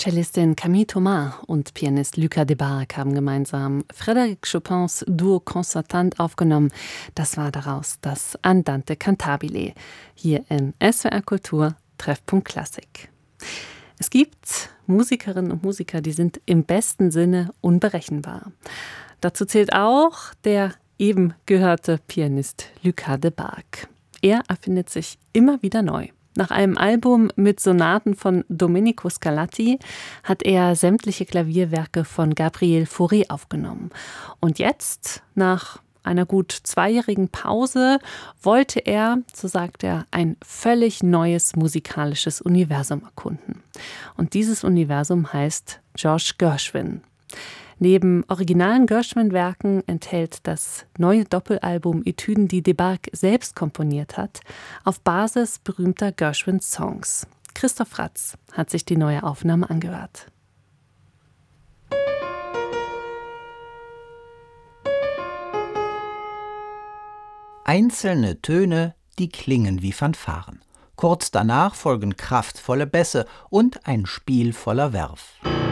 Cellistin Camille Thomas und Pianist Lucas Debargue haben gemeinsam Frédéric Chopins Duo Concertant aufgenommen. Das war daraus das Andante Cantabile. Hier in SWR Kultur Treffpunkt Klassik. Es gibt Musikerinnen und Musiker, die sind im besten Sinne unberechenbar. Dazu zählt auch der eben gehörte Pianist Lucas Debargue. Er erfindet sich immer wieder neu. Nach einem Album mit Sonaten von Domenico Scarlatti hat er sämtliche Klavierwerke von Gabriel Fauré aufgenommen. Und jetzt, nach einer gut 2-jährigen Pause, wollte er, so sagt er, ein völlig neues musikalisches Universum erkunden. Und dieses Universum heißt George Gershwin. Neben originalen Gershwin-Werken enthält das neue Doppelalbum Etüden, die Debargue selbst komponiert hat, auf Basis berühmter Gershwin-Songs. Christoph Ratz hat sich die neue Aufnahme angehört. Einzelne Töne, die klingen wie Fanfaren. Kurz danach folgen kraftvolle Bässe und ein Spiel voller Werf.